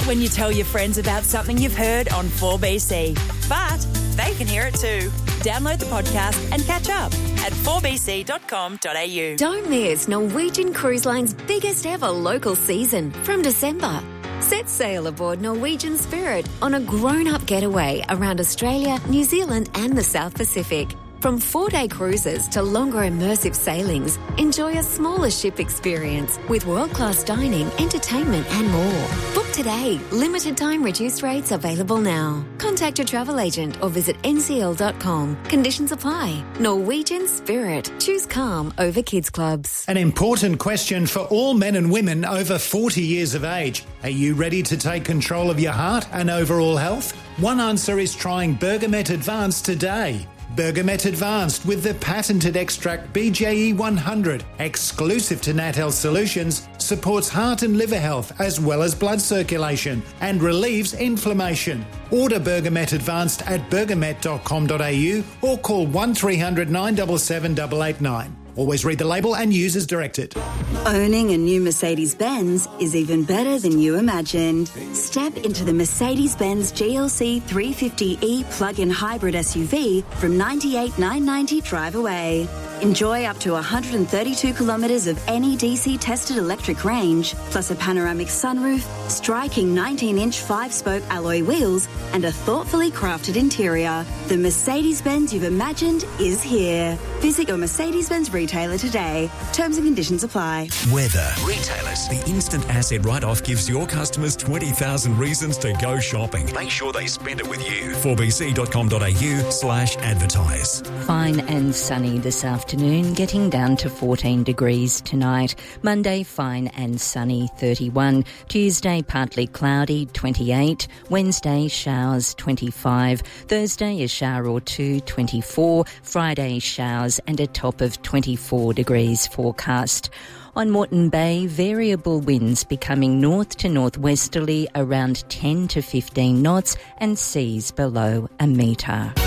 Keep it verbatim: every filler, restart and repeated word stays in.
it when you tell your friends about something you've heard on four B C. But they can hear it too. Download the podcast and catch up at four b c dot com dot a u. Don't miss Norwegian Cruise Line's biggest ever local season from December. Set sail aboard Norwegian Spirit on a grown-up getaway around Australia, New Zealand and the South Pacific. From four-day cruises to longer immersive sailings, enjoy a smaller ship experience with world-class dining, entertainment and more. Book today. Limited time reduced rates available now. Contact your travel agent or visit n c l dot com. Conditions apply. Norwegian Spirit. Choose calm over kids clubs. An important question for all men and women over forty years of age. Are you ready to take control of your heart and overall health? One answer is trying Bergamet Advanced today. Bergamet Advanced with the patented extract B J E one hundred, exclusive to Nat Health Solutions, supports heart and liver health as well as blood circulation and relieves inflammation. Order Bergamet Advanced at bergamet dot com dot a u or call one three hundred nine seven seven eight eight nine. Always read the label and use as directed. Owning a new Mercedes-Benz is even better than you imagined. Step into the Mercedes-Benz G L C three fifty E plug-in hybrid S U V from ninety-eight thousand nine hundred ninety dollars drive away. Enjoy up to one hundred thirty-two kilometres of N E D C-tested electric range, plus a panoramic sunroof, striking nineteen-inch five-spoke alloy wheels, and a thoughtfully crafted interior. The Mercedes-Benz you've imagined is here. Visit your Mercedes-Benz retailer today. Terms and conditions apply. Weather. Retailers. The instant asset write-off gives your customers twenty thousand reasons to go shopping. Make sure they spend it with you. four b c dot com dot a u slash advertise. Fine and sunny this afternoon, getting down to fourteen degrees tonight. Monday, fine and sunny, thirty-one. Tuesday, partly cloudy, twenty-eight. Wednesday, showers, twenty-five. Thursday, a shower or two, twenty-four. Friday, showers and a top of twenty-four degrees forecast. On Moreton Bay, variable winds becoming north to northwesterly around ten to fifteen knots and seas below a metre.